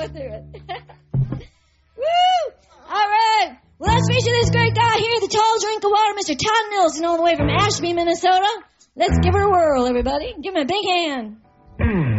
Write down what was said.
go through it. Woo! All right. Well, let's feature this great guy here, the tall drink of water, Mr. Todd Nelson, all the way from Ashby, Minnesota. Let's give her a whirl, everybody. Give him a big hand.